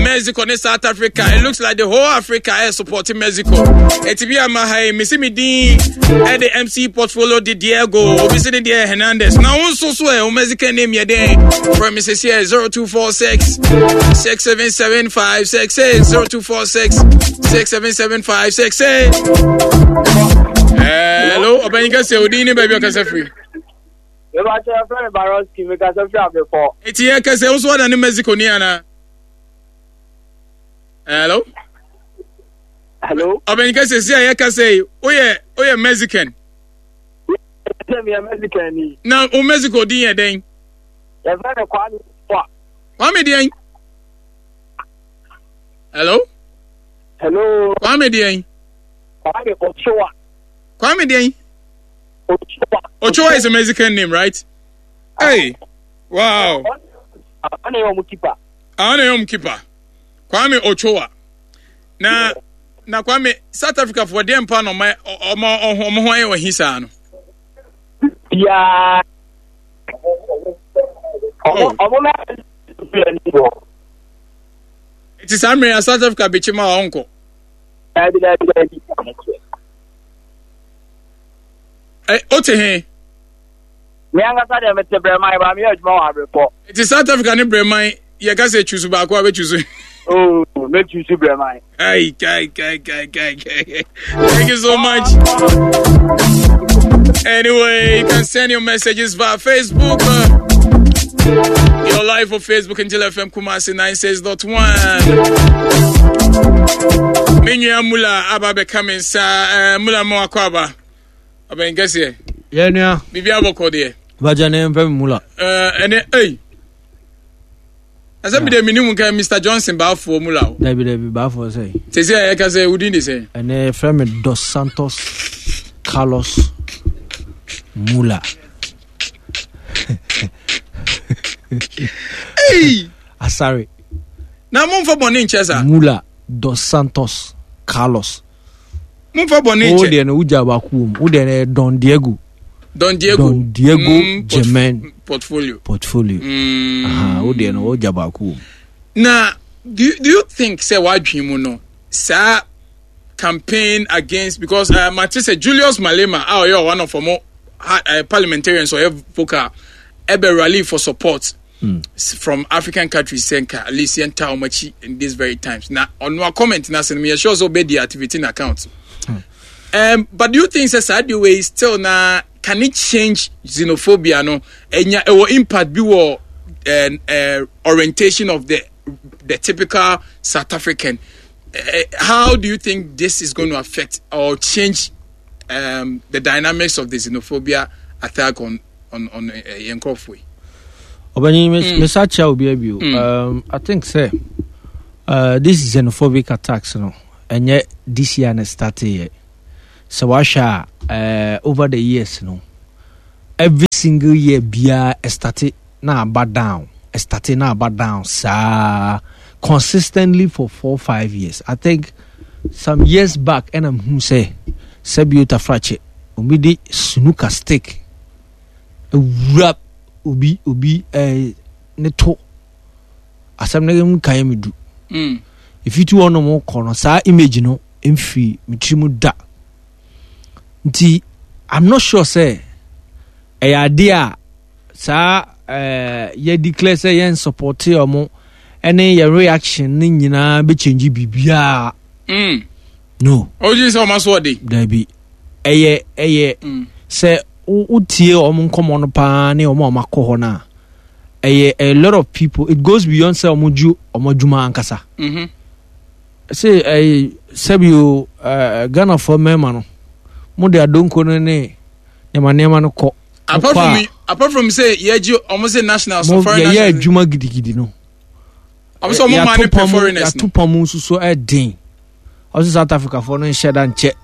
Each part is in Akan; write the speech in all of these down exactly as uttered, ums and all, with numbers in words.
Mexico and South Africa. It looks like the whole Africa is supporting Mexico. Etibia Mahai, Missimi D, and the M C portfolio di Diego, Obisini Dia Hernandez. Now also swear Mexican name your day from Missus Here zero two four six six seven seven five six eight zero two four six six seven seven five six eight. Hello, Obenika Saudini baby Okasafri. You are a friend Baroski because of your before. It's here because I also want a Mexico Niana. Hello? Hello? Obenika says, yeah, I can say, oh, yeah, oh, yeah, Mexican. Tell me a Mexican. Now, oh, Mexico, dear, then. You're very quiet. Kwame, dear. Hello? Hello? Kwame, dear. Kwame Ochoa. Kwame, dear. Ochoa. Ochoa is a Mexican name, right? Hey, wow. I know your keeper. I know your keeper. Kwame Ochoa. Na, na Kwame, South Africa for them pan on my on my on my on his hand. Yeah. Oh, it is America, South Africa, be my uncle. Hey, Otehe. Me anga sa de mete bremai ba me adwuma wa report. It is South Africa ne bremai, ye ka say choose ba ko ba choose. Oh, me choose bremai. Ay, kai kai kai kai kai. Thank you so much. Anyway, you can send your messages via Facebook. Uh, your live on Facebook until F M Kumasi ninety-six point one. Menya mula aba be coming sa mula mo akwaba. Aben gese. Yeah, yeah. Bibi aboko de. Bajane mpe mula. Eh, ene eh. Asa bi de minimum kan Mister Johnson ba fo mula o. Dabi dabi ba fo say. Tese ya ka say udin de say. Ene frame Dos Santos Carlos Mula. Hey! Asari. Na mon fa boni nchesa. Mula Dos Santos Carlos. Mon fa boni nche. O de na uja ba ku. O de na Don Diego. Don Diego. Don Diego mm, Germain portf- portfolio. Portfolio. Mm. Aha, o de na uja ba ku. Na do you, do you think say wa dwimu no? Sa campaign against because uh, Matisse said Julius Malema, oh you're one of our more uh, parliamentarians or vocal ebe rally for support mm. from African countries senka at least yen taumachi in these very times. Now on our comment na sen me sure so be the activity in account. Mm. Um but do you think say sad way still na can it change xenophobia no enya e wo impact bi wo uh, uh, orientation of the the typical South African? Uh, how do you think this is going to affect or change um, the dynamics of the xenophobia attack on on on Yankofwe? Obani mesacha obi abio. Um, I think say uh, this xenophobic attacks, you know, and yet this year and started yet. So washa uh, over the years, you know, every single year bia started now bad down, started now bad down, sa. Consistently for four five years. I think some years back, and I'm who say Sebiota Frache, Umidi snooker stick, a wrap, ubi ubi a neto. As I'm not going to do. If you two want no more corner, sa image no, infi mitrimu da. Nti, I'm not sure say a idea sa uh ye declare say yen support or more. Any your reaction ni nyina be change bibia mm no o ji so maso de da bi eye eye say utie omo nkomo no pa na omo makọ ho na eye a lot of people it goes beyond say omo ju omo juma ankasa mhm say eh sabio uh, Ghana for mema no mo de adonko no ne nema nema no ko apart from me, apart from say ye ji omo say national so foreign national ye juma gidigidi no I'm so more money per foreigners. Ya tupa mu so e din. Also South Africa for no share dan che.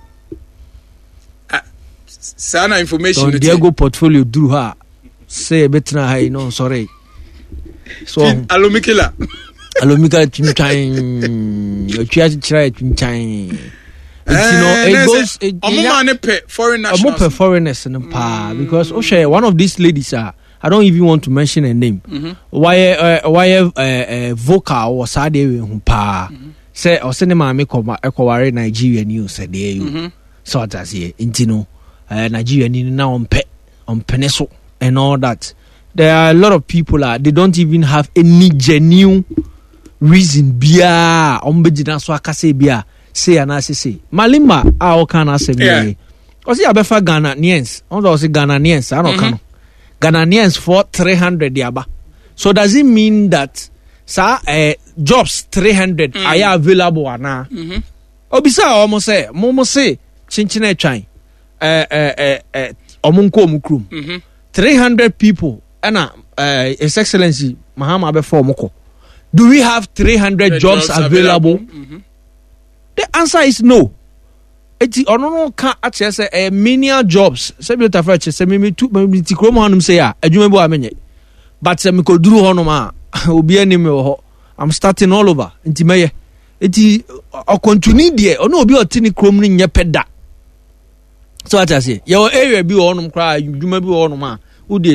Sana information Don Diego portfolio through her. Say betina ha no sorry. So alomikila. Alomikila chimchan. You try to try chimchan. It's you know it goes omo money per foreign nationals. Omo per foreigners in pa because oh share one of these ladies are I don't even want to mention a name. Mm-hmm. Why uh, why uh, uh, vocal or sade we pa say or send ma me koma ekware Nigeria news said you. So what I say intino uh, Nigeria ni na on pe on peneso and all that. There are a lot of people uh, they don't even have any genuine reason bia on bejina so akase bia say and say Malima a o kana say me. Cause you abefa Ghanaians. On do say Ghanaians, I don't know. Ghanaians for three hundred yaba. So does it mean that sa uh, jobs three hundred mm. are available ana? Mhm. Obisa almost say, momo say chinchine twan. Eh eh eh eh omunko omukrum. Mhm. three hundred people ana uh, His Excellency Mahama before moko. Do we have three hundred jobs, jobs available? available? Mm-hmm. The answer is no. Eti ono no ka ache say eh menial jobs. Say be tafa che say me tu me ti krom hanum say a adwuma bo amenye. But say me ko duru honum a obi ani me ho. I'm starting all over. Enti meye. Eti o continue there. Ono obi o tini krom ni nye peda. So what I say, your area bi honum kra adwuma bi honum a